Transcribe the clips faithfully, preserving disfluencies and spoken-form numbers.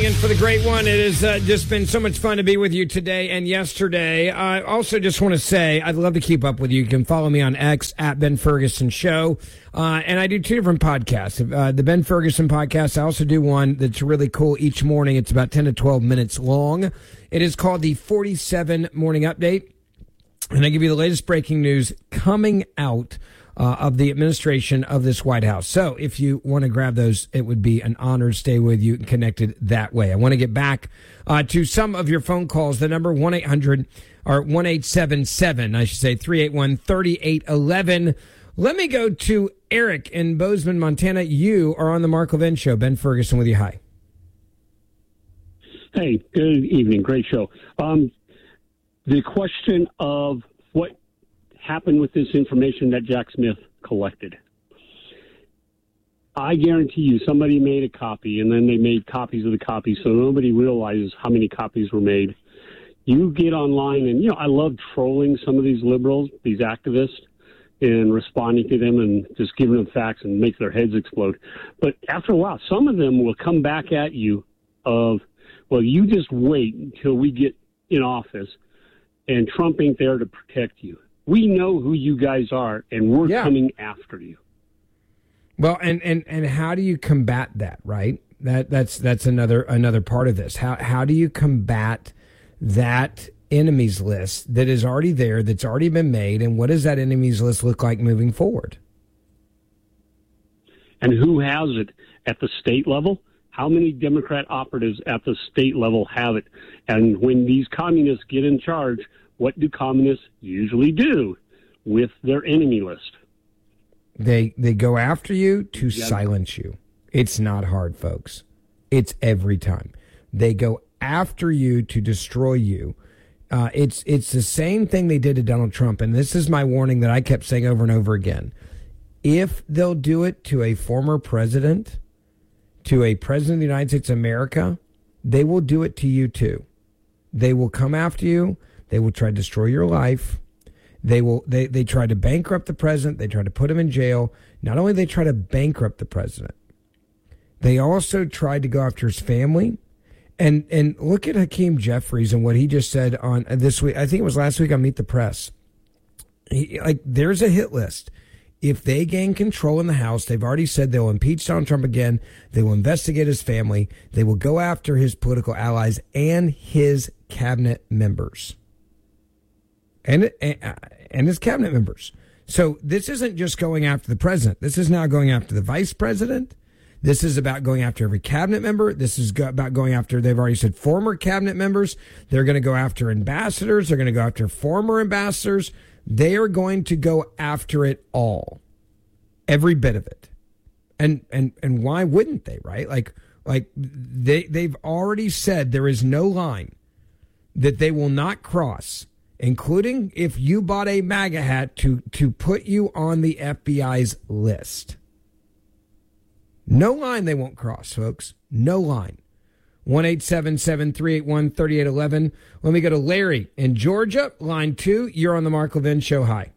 in for the great one. It has uh, just been so much fun to be with you today and yesterday. I also just want to say I'd love to keep up with you. You can follow me on X at Ben Ferguson Show. Uh, and I do two different podcasts. Uh, the Ben Ferguson podcast, I also do one that's really cool each morning. It's about ten to twelve minutes long. It is called the forty-seven Morning Update. And I give you the latest breaking news coming out Uh, of the administration of this White House. So if you want to grab those, it would be an honor to stay with you and connected that way. I want to get back uh, to some of your phone calls. The number one eight hundred or one eight seven seven, I should say, three eight one, three eight one one. Let me go to Eric in Bozeman, Montana. You are on the Mark Levin Show. Ben Ferguson with you. Hi. Hey, good evening. Great show. Um, the question of what happened with this information that Jack Smith collected. I guarantee you somebody made a copy and then they made copies of the copy so nobody realizes how many copies were made. You get online and, you know, I love trolling some of these liberals, these activists, and responding to them and just giving them facts and make their heads explode. But after a while, some of them will come back at you of, well, you just wait until we get in office and Trump ain't there to protect you. We know who you guys are, and we're yeah. coming after you. Well, and, and, and how do you combat that, right? That that's that's another another part of this. How how do you combat that enemies list that is already there, that's already been made, and what does that enemies list look like moving forward? And who has it at the state level? How many Democrat operatives at the state level have it? And when these communists get in charge, what do communists usually do with their enemy list? They they go after you to yep. silence you. It's not hard, folks. It's every time. They go after you to destroy you. Uh, it's it's the same thing they did to Donald Trump. And this is my warning that I kept saying over and over again. If they'll do it to a former president, to a president of the United States of America, they will do it to you too. They will come after you. They will try to destroy your life. They will. They, they try to bankrupt the president. They try to put him in jail. Not only they try to bankrupt the president, they also tried to go after his family. And and look at Hakeem Jeffries and what he just said on this week. I think it was last week on Meet the Press. He, like, there's a hit list. If they gain control in the House, they've already said they'll impeach Donald Trump again. They will investigate his family. They will go after his political allies and his cabinet members. And, and his cabinet members. So this isn't just going after the president. This is now going after the vice president. This is about going after every cabinet member. This is about going after, they've already said, former cabinet members. They're going to go after ambassadors. They're going to go after former ambassadors. They are going to go after it all. Every bit of it. And and and why wouldn't they, right? Like like they they've already said there is no line that they will not cross, including if you bought a MAGA hat to, to put you on the F B I's list. No line they won't cross, folks. No line. one eight seven seven, three eight one, three eight one one. Let me go to Larry in Georgia, line two. You're on the Mark Levin Show. Hi.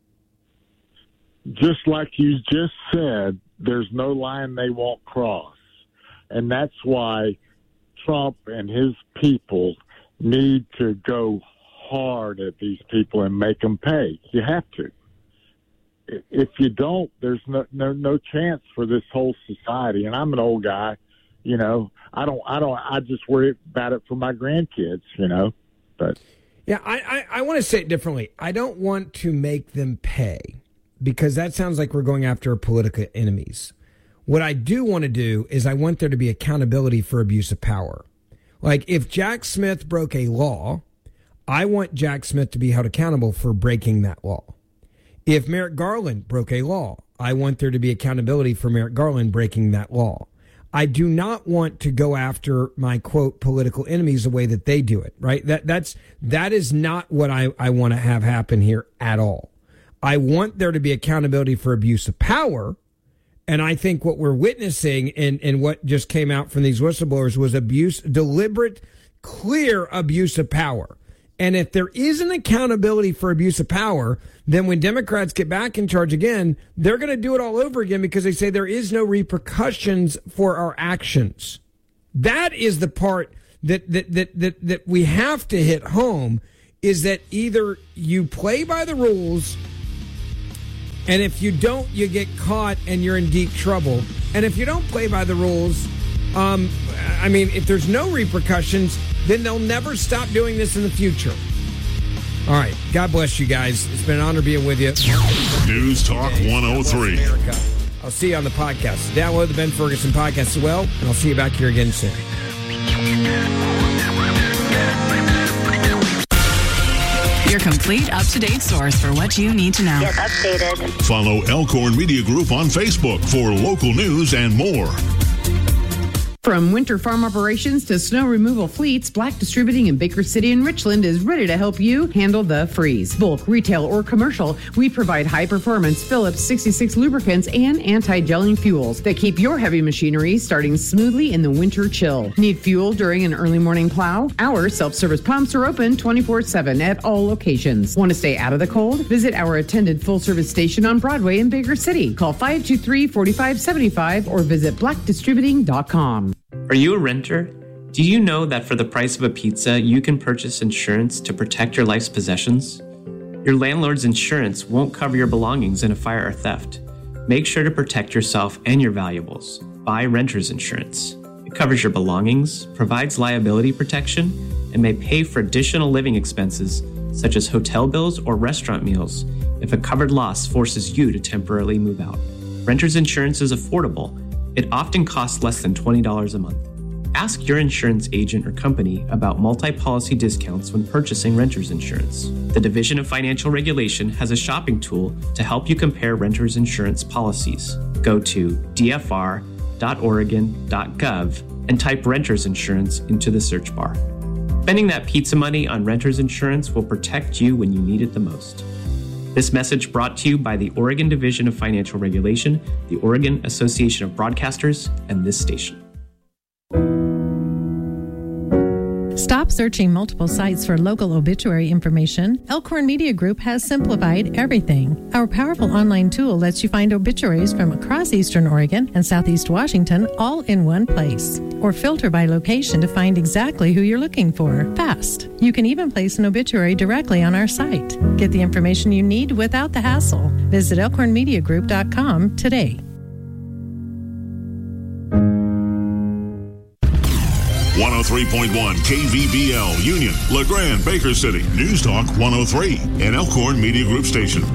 Just like you just said, there's no line they won't cross. And that's why Trump and his people need to go hard at these people and make them pay. You have to. If you don't, there's no, no no chance for this whole society. And I'm an old guy, you know. I don't. I don't. I just worry about it for my grandkids, you know. But yeah, I I, I want to say it differently. I don't want to make them pay because that sounds like we're going after our political enemies. What I do want to do is I want there to be accountability for abuse of power. Like if Jack Smith broke a law, I want Jack Smith to be held accountable for breaking that law. If Merrick Garland broke a law, I want there to be accountability for Merrick Garland breaking that law. I do not want to go after my, quote, political enemies the way that they do it, right? That that's that is not what I, I want to have happen here at all. I want there to be accountability for abuse of power. And I think what we're witnessing and, and what just came out from these whistleblowers was abuse, deliberate, clear abuse of power. And if there isn't accountability for abuse of power, then when Democrats get back in charge again, they're going to do it all over again because they say there is no repercussions for our actions. That is the part that that that that, that we have to hit home, is that either you play by the rules, and if you don't, you get caught and you're in deep trouble. And if you don't play by the rules, um, I mean, if there's no repercussions, then they'll never stop doing this in the future. All right. God bless you guys. It's been an honor being with you. News Talk one oh three. I'll see you on the podcast. Download the Ben Ferguson podcast as well, and I'll see you back here again soon. Your complete up-to-date source for what you need to know. Get updated. Follow Elkhorn Media Group on Facebook for local news and more. From winter farm operations to snow removal fleets, Black Distributing in Baker City and Richland is ready to help you handle the freeze. Bulk, retail, or commercial, we provide high-performance Phillips sixty-six lubricants and anti-gelling fuels that keep your heavy machinery starting smoothly in the winter chill. Need fuel during an early morning plow? Our self-service pumps are open twenty-four seven at all locations. Want to stay out of the cold? Visit our attended full-service station on Broadway in Baker City. Call five two three, four five seven five or visit black distributing dot com. Are you a renter? Do you know that for the price of a pizza, you can purchase insurance to protect your life's possessions? Your landlord's insurance won't cover your belongings in a fire or theft. Make sure to protect yourself and your valuables. Buy renter's insurance. It covers your belongings, provides liability protection, and may pay for additional living expenses such as hotel bills or restaurant meals if a covered loss forces you to temporarily move out. Renter's insurance is affordable. It often costs less than twenty dollars a month. Ask your insurance agent or company about multi-policy discounts when purchasing renter's insurance. The Division of Financial Regulation has a shopping tool to help you compare renter's insurance policies. Go to d f r dot oregon dot gov and type renter's insurance into the search bar. Spending that pizza money on renter's insurance will protect you when you need it the most. This message brought to you by the Oregon Division of Financial Regulation, the Oregon Association of Broadcasters, and this station. Stop searching multiple sites for local obituary information. Elkhorn Media Group has simplified everything. Our powerful online tool lets you find obituaries from across Eastern Oregon and Southeast Washington all in one place. Or filter by location to find exactly who you're looking for fast. You can even place an obituary directly on our site. Get the information you need without the hassle. Visit elkhorn media group dot com today. one oh three point one K V B L, Union, LeGrand, Baker City. News Talk one oh three, an Elkhorn Media Group station.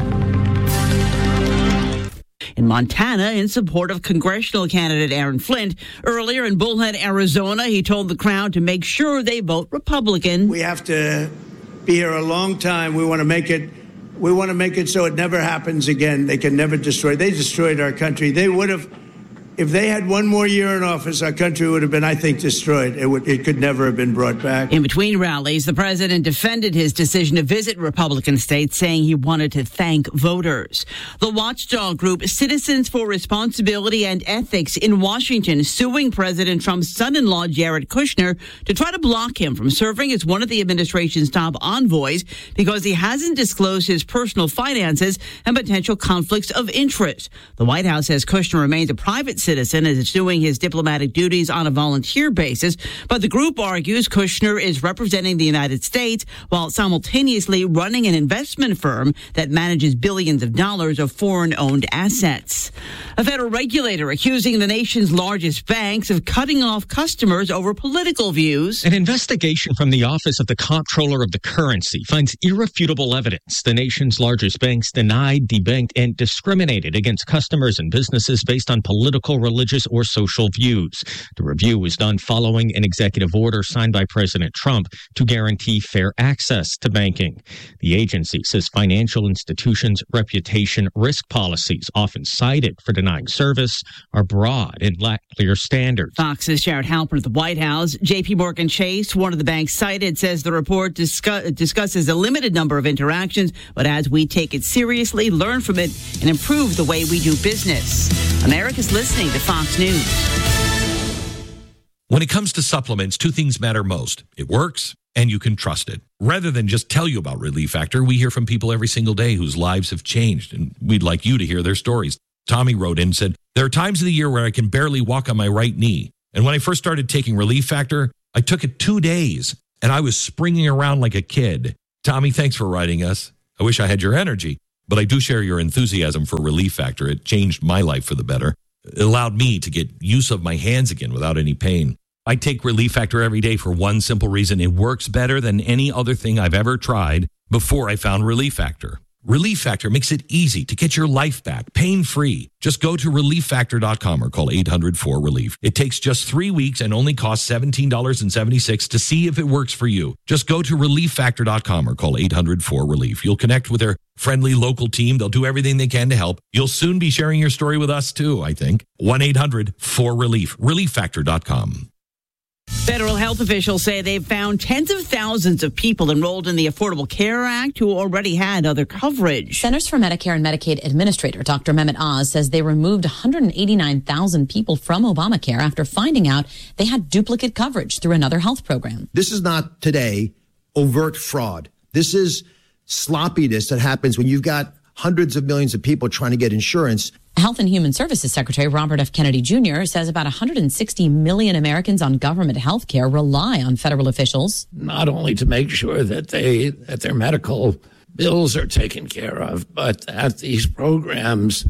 In Montana, in support of congressional candidate Aaron Flint. Earlier in Bullhead, Arizona, he told the crowd to make sure they vote Republican. We have to be here a long time. We want to make it we want to make it so it never happens again. They can never destroy. They destroyed our country. They would have, if they had one more year in office, our country would have been, I think, destroyed. It would, it could never have been brought back. In between rallies, the president defended his decision to visit Republican states, saying he wanted to thank voters. The watchdog group Citizens for Responsibility and Ethics in Washington suing President Trump's son-in-law, Jared Kushner, to try to block him from serving as one of the administration's top envoys because he hasn't disclosed his personal finances and potential conflicts of interest. The White House says Kushner remains a private citizen and is doing his diplomatic duties on a volunteer basis, but the group argues Kushner is representing the United States while simultaneously running an investment firm that manages billions of dollars of foreign-owned assets. A federal regulator accusing the nation's largest banks of cutting off customers over political views. An investigation from the Office of the Comptroller of the Currency finds irrefutable evidence the nation's largest banks denied, debanked, and discriminated against customers and businesses based on political, religious, or social views. The review was done following an executive order signed by President Trump to guarantee fair access to banking. The agency says financial institutions' reputation risk policies, often cited for denying service, are broad and lack clear standards. Fox's Jared Halpern at the White House. J P Morgan Chase, one of the banks cited, says the report discuss- discusses a limited number of interactions, but as we take it seriously, learn from it, and improve the way we do business. America's listening to Fox News. When it comes to supplements, two things matter most. It works and you can trust it. Rather than just tell you about Relief Factor, we hear from people every single day whose lives have changed, and we'd like you to hear their stories. Tommy wrote in and said, there are times of the year where I can barely walk on my right knee, And when I first started taking Relief Factor, I took it two days and I was springing around like a kid. Tommy, thanks for writing us. I wish I had your energy, but I do share your enthusiasm for Relief Factor. It changed my life for the better. It allowed me to get use of my hands again without any pain. I take Relief Factor every day for one simple reason. It works better than any other thing I've ever tried before I found Relief Factor. Relief Factor makes it easy to get your life back, pain-free. Just go to relief factor dot com or call eight hundred four relief. It takes just three weeks and only costs seventeen dollars and seventy-six cents to see if it works for you. Just go to relief factor dot com or call eight hundred four relief. You'll connect with their friendly local team. They'll do everything they can to help. You'll soon be sharing your story with us too, I think. one eight hundred four relief, relief factor dot com. Federal health officials say they've found tens of thousands of people enrolled in the Affordable Care Act who already had other coverage. Centers for Medicare and Medicaid Administrator Doctor Mehmet Oz says they removed one hundred eighty-nine thousand people from Obamacare after finding out they had duplicate coverage through another health program. This is not today overt fraud. This is sloppiness that happens when you've got hundreds of millions of people trying to get insurance. Health and Human Services Secretary Robert F. Kennedy Junior says about one hundred sixty million Americans on government health care rely on federal officials. Not only to make sure that they that their medical bills are taken care of, but that these programs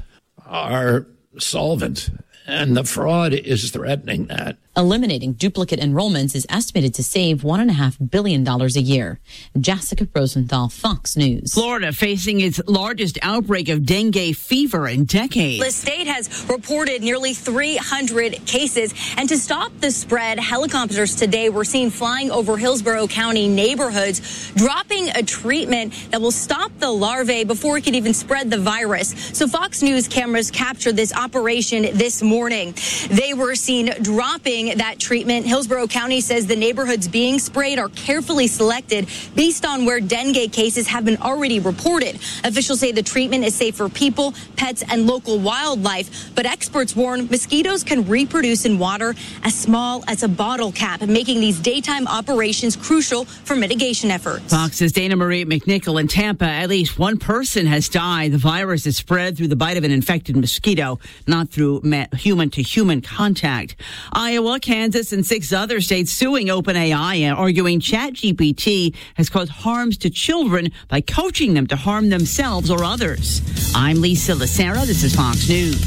are solvent. And the fraud is threatening that. Eliminating duplicate enrollments is estimated to save one point five billion dollars a year. Jessica Rosenthal, Fox News. Florida facing its largest outbreak of dengue fever in decades. The state has reported nearly three hundred cases. And to stop the spread, helicopters today were seen flying over Hillsborough County neighborhoods, dropping a treatment that will stop the larvae before it can even spread the virus. So Fox News cameras captured this operation this morning. They were seen dropping that treatment. Hillsborough County says the neighborhoods being sprayed are carefully selected based on where dengue cases have been already reported. Officials say the treatment is safe for people, pets, and local wildlife, but experts warn mosquitoes can reproduce in water as small as a bottle cap, making these daytime operations crucial for mitigation efforts. Fox's Dana Marie McNichol in Tampa. At least one person has died. The virus is spread through the bite of an infected mosquito, not through human-to-human contact. Iowa, Kansas, and six other states suing OpenAI, arguing ChatGPT has caused harms to children by coaching them to harm themselves or others. I'm Lisa Lacera. This is Fox News.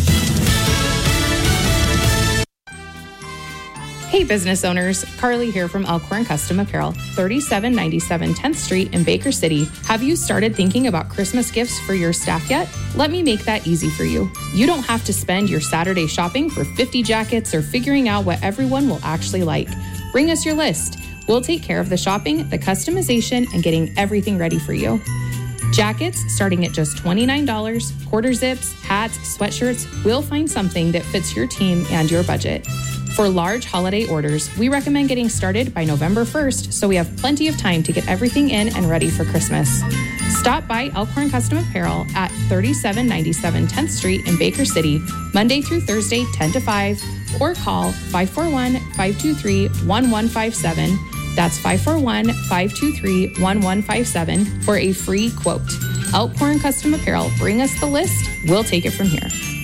Hey business owners, Carly here from Elkhorn Custom Apparel, thirty-seven ninety-seven tenth Street in Baker City. Have you started thinking about Christmas gifts for your staff yet? Let me make that easy for you. You don't have to spend your Saturday shopping for fifty jackets or figuring out what everyone will actually like. Bring us your list. We'll take care of the shopping, the customization, and getting everything ready for you. Jackets starting at just twenty-nine dollars, quarter zips, hats, sweatshirts, we'll find something that fits your team and your budget. For large holiday orders, we recommend getting started by November first so we have plenty of time to get everything in and ready for Christmas. Stop by Elkhorn Custom Apparel at thirty-seven ninety-seven tenth Street in Baker City, Monday through Thursday, ten to five, or call five four one, five two three, one one five seven. That's five four one, five two three, one one five seven for a free quote. Elkhorn Custom Apparel, bring us the list. We'll take it from here.